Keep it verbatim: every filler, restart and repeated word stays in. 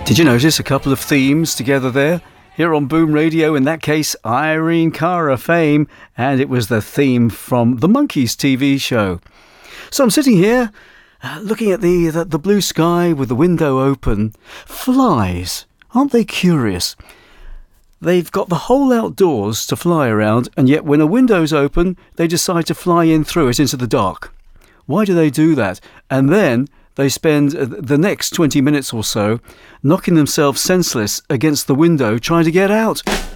Did you notice a couple of themes together there? Here on Boom Radio, in that case, Irene Cara fame, and it was the theme from the Monkees T V show. So I'm sitting here, uh, looking at the, the the blue sky with the window open. Flies, aren't they curious? They've got the whole outdoors to fly around, and yet when a window's open, they decide to fly in through it into the dark. Why do they do that? And then they spend the next twenty minutes or so knocking themselves senseless against the window trying to get out.